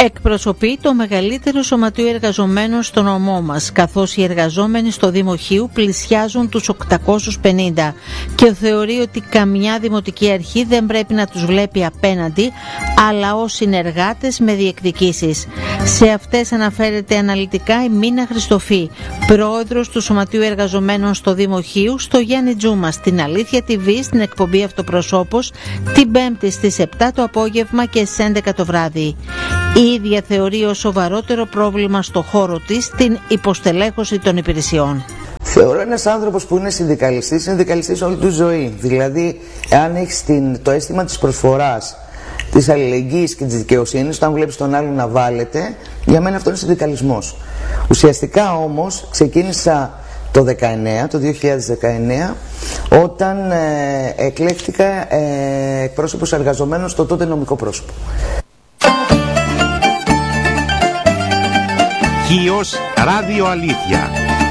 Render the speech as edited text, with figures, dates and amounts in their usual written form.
εκπροσωπεί το μεγαλύτερο σωματείο εργαζομένων στο νομό μας, καθώς οι εργαζόμενοι στο Δήμο Χίου πλησιάζουν τους 850 και θεωρεί ότι καμιά δημοτική αρχή δεν πρέπει να τους βλέπει απέναντι, αλλά ως συνεργάτες με διεκδικήσεις. Σε αυτές αναφέρεται αναλυτικά η Μίνα Χριστοφή, πρόεδρος του Σωματείου Εργαζομένων στο Δήμο Χίου, στο Γιάννη Τζούμα, στην Αλήθεια TV, στην εκπομπή Αυτοπροσώπος, την Πέμπτη στις 7 το απόγευμα και στις 11 το βράδυ. Η ίδια θεωρεί ως σοβαρότερο πρόβλημα στο χώρο της την υποστελέχωση των υπηρεσιών. Θεωρώ ένας άνθρωπος που είναι συνδικαλιστής όλη του ζωή. Δηλαδή, αν έχεις το αίσθημα της προσφοράς, της αλληλεγγύης και της δικαιοσύνης, όταν βλέπεις τον άλλον να βάλετε, για μένα αυτό είναι συνδικαλισμός. Ουσιαστικά όμως ξεκίνησα το 2019, όταν εκλέχτηκα εκπρόσωπος εργαζομένων στο τότε νομικό πρόσωπο. Χίος Ράδιο Αλήθεια.